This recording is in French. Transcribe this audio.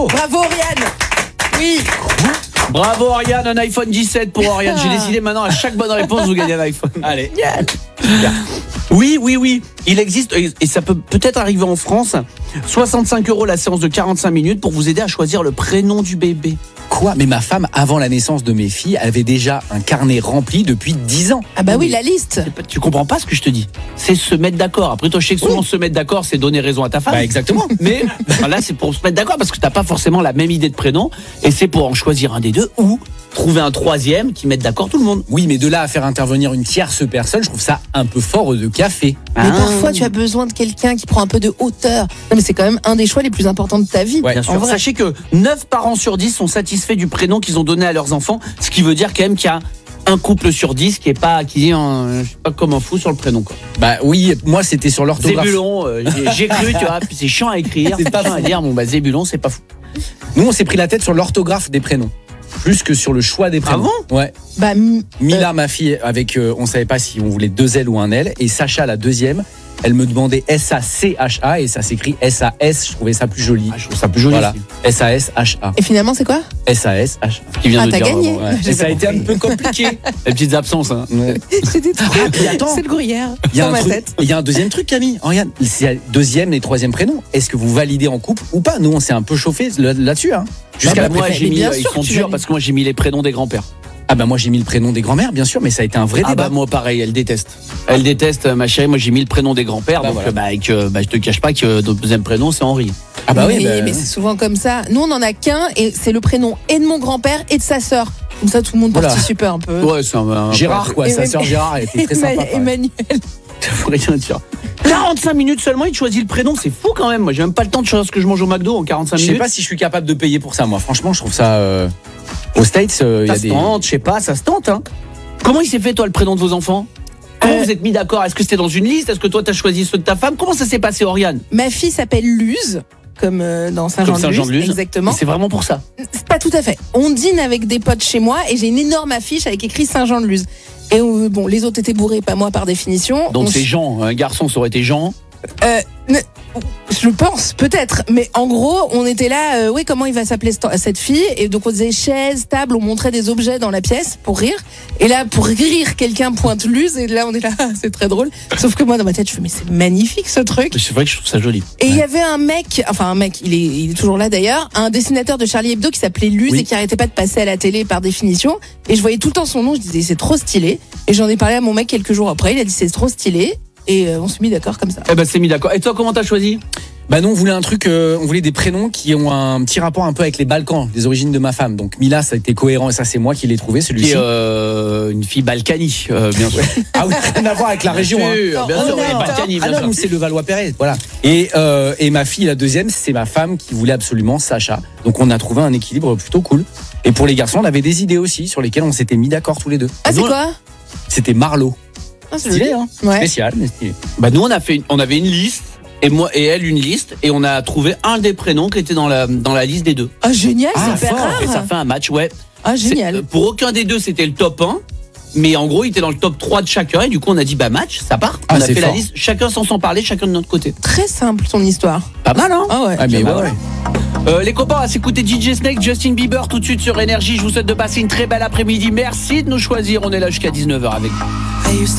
Bravo Oriane. Oui. Bravo Oriane, un iPhone 17 pour Oriane. J'ai décidé maintenant, à chaque bonne réponse, vous gagnez un iPhone. Allez. Yes. Oui. Il existe, et ça peut peut-être arriver en France, 65 € la séance de 45 minutes pour vous aider à choisir le prénom du bébé. Quoi ? Mais ma femme, avant la naissance de mes filles, avait déjà un carnet rempli depuis 10 ans. Ah bah oui, la liste. Tu comprends pas ce que je te dis. C'est se mettre d'accord. Après, toi, je sais que souvent se mettre d'accord, c'est donner raison à ta femme. Bah exactement. Mais là, c'est pour se mettre d'accord parce que t'as pas forcément la même idée de prénom. Et c'est pour en choisir un des deux ou trouver un troisième qui mette d'accord tout le monde. Oui, mais de là à faire intervenir une tierce personne, je trouve ça un peu fort de café. Mais parfois, tu as besoin de quelqu'un qui prend un peu de hauteur. Non, mais c'est quand même un des choix les plus importants de ta vie. Ouais, bien en sûr. vrai. Sachez que 9 parents sur 10 sont satisfaits du prénom qu'ils ont donné à leurs enfants. Ce qui veut dire quand même qu'il y a un couple sur 10 qui dit je sais pas comme un fou sur le prénom, quoi. Bah oui, moi c'était sur l'orthographe. Zébulon, j'ai cru, tu vois, puis c'est chiant à écrire, c'est pas chiant à dire. Bon bah Zébulon, c'est pas fou. Nous on s'est pris la tête sur l'orthographe des prénoms. Plus que sur le choix des prénoms. Ah bon ? Ouais. Bah, Mila, ma fille, avec, on savait pas si on voulait 2 L ou un L. Et Sacha, la deuxième, elle me demandait S-A-C-H-A et ça s'écrit S-A-S. Je trouvais ça plus joli. Je trouve ça plus joli. Voilà. S-A-S-H-A. et finalement, c'est quoi ? S-A-S-H-A. Qui vient Ah, de t'as dire, gagné. vraiment, Ouais. J'ai Et ça pas a été un compris. peu compliqué. Les petites absences, hein. Ouais. C'était trop. Ah, puis attends. C'est le gruyère. Il y a Dans un ma truc, tête. il y a un deuxième truc, Camille. Regarde, c'est le deuxième et troisième prénom. Est-ce que vous validez en couple ou pas ? Nous, on s'est un peu chauffé là-dessus. Hein. Jusqu'à Bah, la moi, préférence. j'ai mis, bien ils sûr sont que tu durs valides. parce que moi, j'ai mis les prénoms des grands-pères. Ah bah moi j'ai mis le prénom des grands-mères, bien sûr, mais ça a été un vrai Ah débat. bah moi pareil, elle déteste. Elle déteste, ma chérie. Moi j'ai mis le prénom des grands-pères, Bah, donc voilà. je te cache pas que notre deuxième prénom c'est Henri. Ah bah oui, mais c'est souvent comme ça. Nous, on en a qu'un et c'est le prénom et de mon grand-père et de sa sœur. Comme ça, tout le monde Voilà. participe un peu. Ouais, c'est un Gérard quoi, Et sa même- sœur Gérard, elle était très sympa. pareil. Emmanuel. faut rien dire. 45 minutes seulement, il choisit le prénom, c'est fou quand même. Moi j'ai même pas le temps de choisir ce que je mange au McDo en 45 Je sais minutes. pas si je suis capable de payer pour ça, moi. Franchement, je trouve ça. Aux States, il y Ça a se des. tente, je sais pas, ça se tente. Hein. Comment il s'est fait toi le prénom de vos enfants ? Comment vous êtes mis d'accord ? Est-ce que c'était dans une liste ? Est-ce que toi t'as choisi ceux de ta femme ? Comment ça s'est passé, Oriane ? Ma fille s'appelle Luz, comme dans Comme Saint-Jean-de-Luz. Exactement. C'est vraiment pour ça. C'est pas tout à fait. On dîne avec des potes chez moi et j'ai une énorme affiche avec écrit Saint-Jean-de-Luz. Et bon, les autres étaient bourrés, pas moi par définition. Donc On c'est Jean, un garçon ça aurait été Jean. Je pense, peut-être. Mais en gros, on était là, oui, comment il va s'appeler cette fille ? Et donc, on disait chaise, table, on montrait des objets dans la pièce pour rire. Et là, pour rire, quelqu'un pointe Luz. Et là, on est là, c'est très drôle. Sauf que moi, dans ma tête, je fais, mais c'est magnifique ce truc. C'est vrai que je trouve ça joli. Et il y avait un mec, il est toujours là d'ailleurs, un dessinateur de Charlie Hebdo qui s'appelait Luz Oui. et qui arrêtait pas de passer à la télé par définition. Et je voyais tout le temps son nom, je disais, c'est trop stylé. Et j'en ai parlé à mon mec quelques jours après, il a dit, c'est trop stylé. Et on s'est mis d'accord comme ça. Eh ben c'est mis d'accord. Et toi comment t'as choisi ? Bah non, on voulait un truc, on voulait des prénoms qui ont un petit rapport un peu avec les Balkans, les origines de ma femme. Donc Mila, ça a été cohérent et ça c'est moi qui l'ai trouvé, Qui celui-ci. est une fille balkanie, bien sûr. Ah oui, rien à voir avec la région. Hein. Bien sûr, non. oui, Balkany, Ah bien non, sûr. nous c'est le Valois-Perret, voilà. Et ma fille, la deuxième, c'est ma femme qui voulait absolument Sacha. Donc on a trouvé un équilibre plutôt cool. Et pour les garçons, on avait des idées aussi sur lesquelles on s'était mis d'accord tous les deux. Ah, c'est Nous, quoi ? C'était Marlowe. Ah, c'est Stylé, joli. hein. Ouais. Spécial, mais stylé. Bah nous on avait une liste et moi et elle une liste et on a trouvé un des prénoms qui était dans la liste des deux. Ah, génial, Ah, c'est hyper fort. rare. Et ça fait un match, ouais. Ah, génial. C'est- Pour aucun des deux c'était le top 1. Mais en gros, il était dans le top 3 de chacun et du coup on a dit bah match, ça part. Ah, on a c'est fait la fort. liste, chacun sans s'en parler, chacun de notre côté. Très simple, ton histoire. Pas mal hein. Ah ouais. Ah mais Bah, ouais. Les copains, on va s'écouter DJ Snake, Justin Bieber tout de suite sur Énergie. Je vous souhaite de passer une très belle après-midi. Merci de nous choisir. On est là jusqu'à 19h avec vous. I used